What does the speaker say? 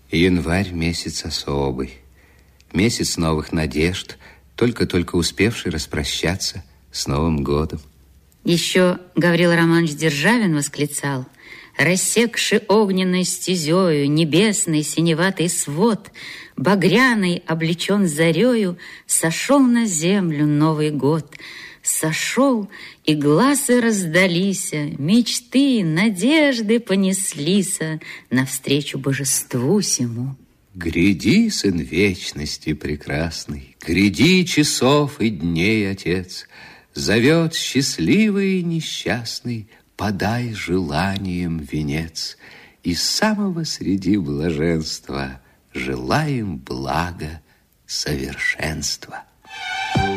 Январь месяц особый, месяц новых надежд, только-только успевший распрощаться с Новым годом. Еще Гаврил Романович Державин восклицал: рассекши огненной стезею небесный синеватый свод, багряный, облечен зарею, сошел на землю Новый год. Сошел, и глазы раздалися, мечты, надежды понеслися навстречу божеству сему. Гряди, сын вечности прекрасный, гряди часов и дней, Отец, зовет счастливый и несчастный, подай желанием венец. И самого среди блаженства желаем блага совершенства.